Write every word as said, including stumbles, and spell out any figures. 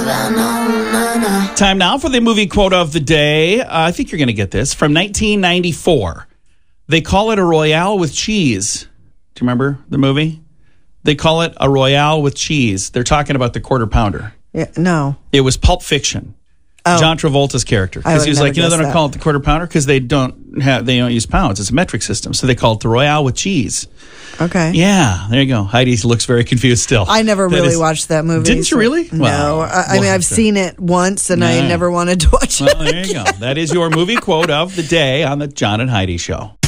Time now for the movie quote of the day. Uh, I think you're going to get this. From nineteen ninety-four. They call it a Royale with cheese. Do you remember the movie? They call it a Royale with cheese. They're talking about the quarter pounder. Yeah, no. It was Pulp Fiction. Oh. John Travolta's character. Because he was like, you know, they don't call it the quarter pounder because they don't have, they don't use pounds. It's a metric system. So they call it the Royale with cheese. Okay. Yeah, there you go. Heidi looks very confused still. I never That really is, watched that movie. Didn't you really? No. Well, I, I we'll mean, I've to. seen it once and Nah. I never wanted to watch well, it. there you go. That is your movie quote of the day on the John and Heidi Show.